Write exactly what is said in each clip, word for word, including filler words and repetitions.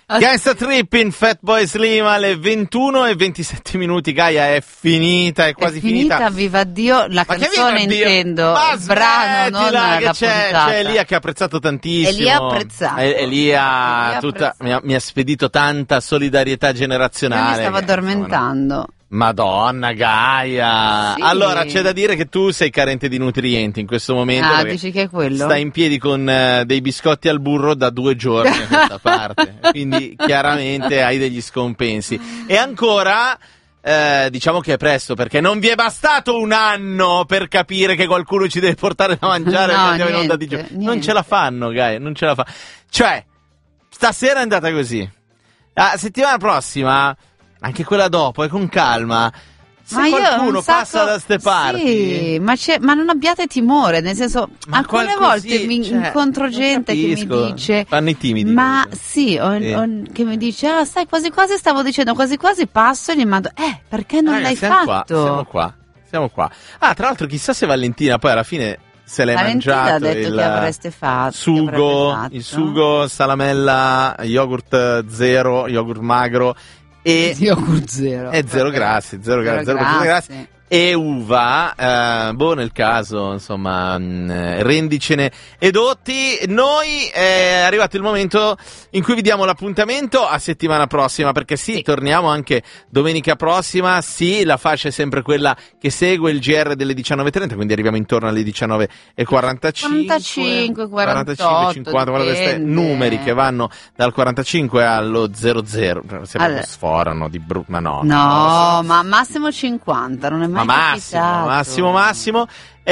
Gangsta Trippin', Fatboy Slim alle ventuno e ventisette minuti. Gaia, è finita, è quasi è finita. finita. Viva Dio, la Ma canzone intendo, Ma il brano, non che la c'è, puntata. c'è Elia che ha apprezzato tantissimo. Elia ha apprezzato. E- Elia, Elia tutta, apprezzato. mi, ha, mi ha spedito tanta solidarietà Io generazionale. mi stavo che, addormentando. insomma, Madonna Gaia. Sì. Allora c'è da dire che tu sei carente di nutrienti in questo momento. Ah, perché dici che è quello? Stai in piedi con eh, dei biscotti al burro da due giorni a questa parte. Quindi chiaramente hai degli scompensi. E ancora eh, diciamo che è presto, perché non vi è bastato un anno per capire che qualcuno ci deve portare da mangiare. No, perché andiamo in onda niente, di giorno. Non niente. ce la fanno, Gaia, non ce la fa. Cioè, stasera è andata così. La settimana prossima, anche quella dopo, e con calma. Se Ma io qualcuno un sacco- passa da ste parti, sì, ma, c'è, ma non abbiate timore, nel senso, Ma alcune qualcosì, volte mi cioè, incontro non gente che mi capisco. dice, Fanno i timidi, ma capito? sì, o- Sì. o- che mi dice, ah sai, quasi quasi stavo dicendo, quasi quasi passo e gli mando, eh, perché non Raga, l'hai siamo fatto? Qua, siamo qua, siamo qua. Ah, tra l'altro chissà se Valentina poi alla fine se l'hai Valentina mangiato ha detto il che avreste fatto, che sugo, avrebbe fatto. il sugo, salamella, yogurt zero, yogurt magro e Yogurt zero. è zero grassi, zero, gra- zero grassi, grassi. e uva, eh, boh, nel caso, insomma, mh, rendicene edotti. Noi è arrivato il momento in cui vi diamo l'appuntamento a settimana prossima, perché sì, Sì. torniamo anche domenica prossima. Sì, la fascia è sempre quella che segue il G R delle diciannove e trenta, quindi arriviamo intorno alle diciannove e quarantacinque, quarantacinque, quarantotto, cinquanta, guarda questi dipende. numeri che vanno dal quarantacinque allo zero zero, se Allora. sforano di brutto, ma no. No, ma massimo cinquanta, non è mai Ma massimo, capitato. massimo, massimo.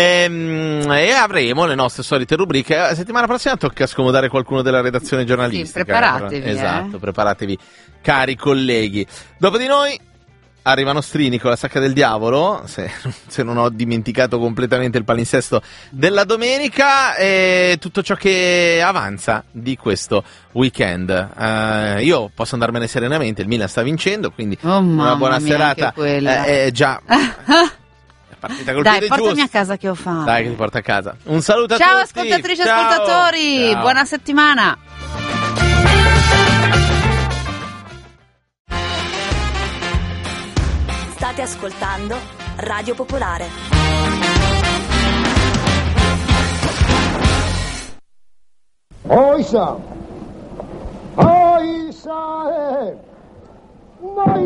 Ehm, E, avremo le nostre solite rubriche. La settimana prossima tocca scomodare qualcuno della redazione giornalistica. Sì, preparatevi, Esatto, eh. preparatevi, cari colleghi. Dopo di noi arriva Nostrini con la sacca del diavolo, se, se non ho dimenticato completamente il palinsesto della domenica, e tutto ciò che avanza di questo weekend. Eh, io posso andarmene serenamente, il Milan sta vincendo, quindi Oh, una mamma buona mia, serata. anche quella. Eh, è già partita col Dai, piede portami giusto. a casa che ho fame. Dai che ti porta a casa. Un saluto a Ciao tutti. ascoltatrici e Ciao. ascoltatori, Ciao. buona settimana. State ascoltando Radio Popolare. Oisa! Oisa! eh. Noi